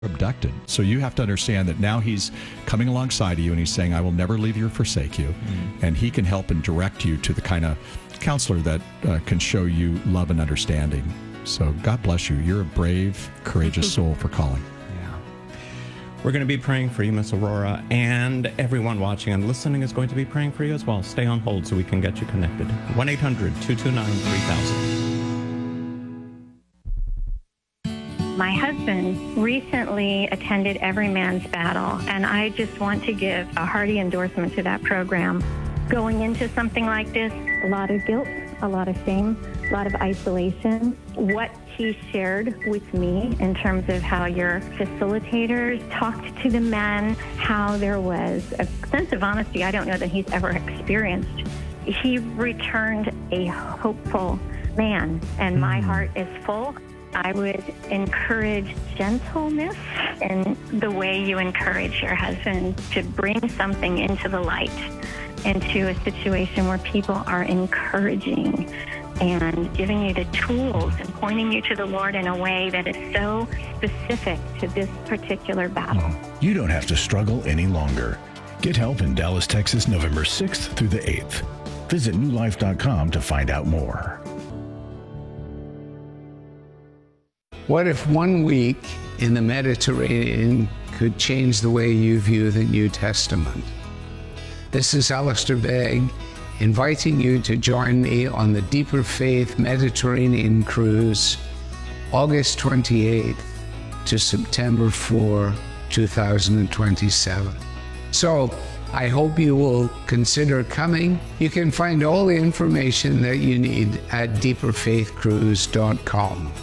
abducted. So you have to understand that now he's coming alongside of you and he's saying, I will never leave you or forsake you. And he can help and direct you to the kind of counselor that can show you love and understanding. So God bless you. You're a brave, courageous soul for calling. Yeah. We're going to be praying for you, Miss Aurora, and everyone watching and listening is going to be praying for you as well. Stay on hold so we can get you connected. 1-800-229-3000. My husband recently attended Every Man's Battle, and I just want to give a hearty endorsement to that program. Going into something like this, a lot of guilt, a lot of shame, a lot of isolation. What he shared with me in terms of how your facilitators talked to the men, how there was a sense of honesty I don't know that he's ever experienced. He returned a hopeful man, and my heart is full. I would encourage gentleness in the way you encourage your husband to bring something into the light, into a situation where people are encouraging and giving you the tools and pointing you to the Lord in a way that is so specific to this particular battle. You don't have to struggle any longer. Get help in Dallas, Texas, November 6th through the 8th. Visit newlife.com to find out more. What if 1 week in the Mediterranean could change the way you view the New Testament? This is Alistair Begg, inviting you to join me on the Deeper Faith Mediterranean Cruise, August 28th to September 4, 2027. So, I hope you will consider coming. You can find all the information that you need at deeperfaithcruise.com.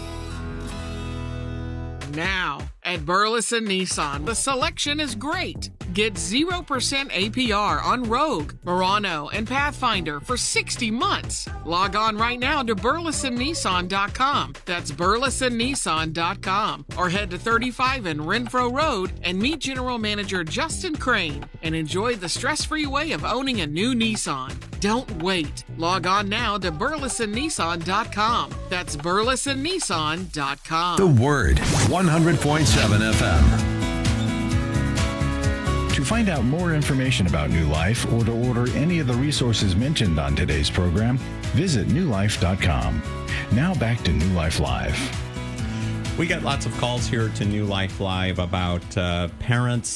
Now, at Burleson Nissan, the selection is great. Get 0% APR on Rogue, Murano, and Pathfinder for 60 months. Log on right now to burlesonnissan.com. That's burlesonnissan.com. Or head to 35 in Renfro Road and meet General Manager Justin Crane and enjoy the stress-free way of owning a new Nissan. Don't wait. Log on now to burlesonnissan.com. That's burlesonnissan.com. The Word, 100.7 FM. To find out more information about New Life or to order any of the resources mentioned on today's program, visit newlife.com. Now back to New Life Live. We get lots of calls here to New Life Live about parents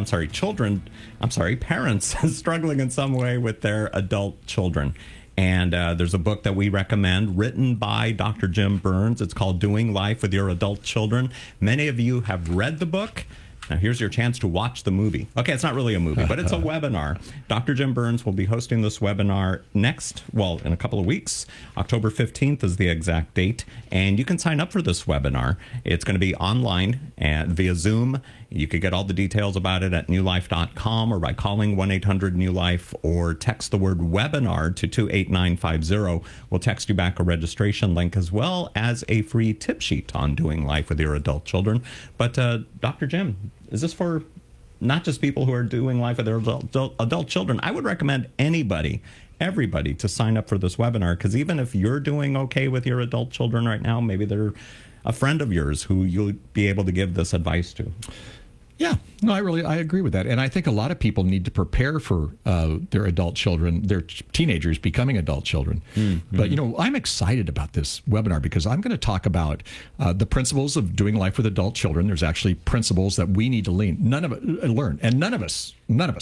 struggling in some way with their adult children. And there's a book that we recommend written by Dr. Jim Burns. It's called Doing Life with Your Adult Children. Many of you have read the book. Now, here's your chance to watch the movie. Okay, it's not really a movie, but it's a webinar. Dr. Jim Burns will be hosting this webinar in a couple of weeks. October 15th is the exact date, and you can sign up for this webinar. It's going to be online and via Zoom. You can get all the details about it at newlife.com or by calling 1-800-NEW-LIFE or text the word webinar to 28950. We'll text you back a registration link as well as a free tip sheet on doing life with your adult children. But Dr. Jim, is this for not just people who are doing life with their adult children? I would recommend everybody to sign up for this webinar, because even if you're doing okay with your adult children right now, maybe they're a friend of yours who you'll be able to give this advice to. Yeah, no, I agree with that. And I think a lot of people need to prepare for their adult children, their teenagers becoming adult children. Mm-hmm. But, I'm excited about this webinar because I'm going to talk about the principles of doing life with adult children. There's actually principles that we need to learn, and none of us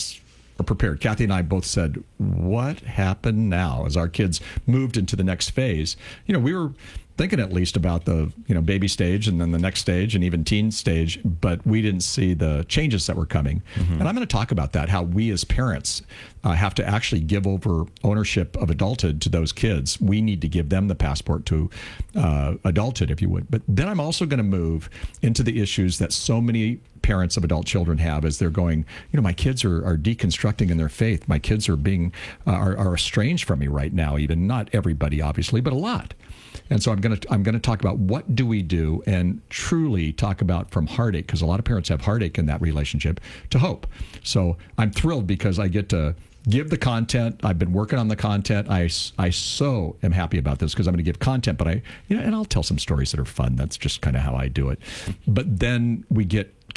are prepared. Kathy and I both said, what happened now as our kids moved into the next phase? We were thinking at least about the baby stage and then the next stage and even teen stage, but we didn't see the changes that were coming. Mm-hmm. And I'm going to talk about that, how we as parents have to actually give over ownership of adulthood to those kids. We need to give them the passport to adulthood, if you would. But then I'm also going to move into the issues that so many parents of adult children have as they're going, my kids are deconstructing in their faith. My kids are being are estranged from me right now, even. Not everybody, obviously, but a lot. And so I'm going to talk about what do we do and truly talk about from heartache, because a lot of parents have heartache in that relationship, to hope. So I'm thrilled because I get to give the content. I've been working on the content. I so am happy about this because I'm going to give content, but and I'll tell some stories that are fun. That's just kind of how I do it. But then we get